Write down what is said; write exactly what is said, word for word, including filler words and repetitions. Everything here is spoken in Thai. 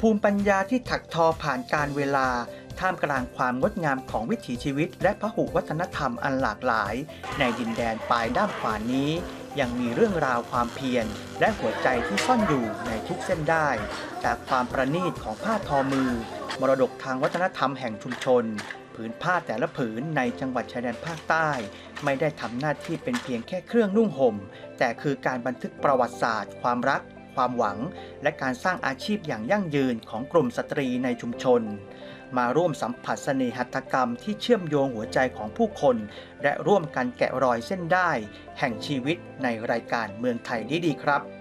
ภูมิปัญญาที่ถักทอผ่านการเวลาท่ามกลางความงดงามของวิถีชีวิตและพหุวัฒนธรรมอันหลากหลายในดินแดนปลายด้ามขวานนี้ยังมีเรื่องราวความเพียรและหัวใจที่ซ่อนอยู่ในทุกเส้นได้แต่ความประณีตของผ้าทอมือมรดกทางวัฒนธรรมแห่งชุมชนผืนผ้าแต่ละผืนในจังหวัดชายแดนภาคใต้ไม่ได้ทำหน้าที่เป็นเพียงแค่เครื่องนุ่งห่มแต่คือการบันทึกประวัติศาสตร์ความรักความหวังและการสร้างอาชีพอย่างยั่งยืนของกลุ่มสตรีในชุมชนมาร่วมสัมผัสเสน่หัตถกรรมที่เชื่อมโยงหัวใจของผู้คนและร่วมกันแกะรอยเส้นได้แห่งชีวิตในรายการเมืองไทยดีๆครับ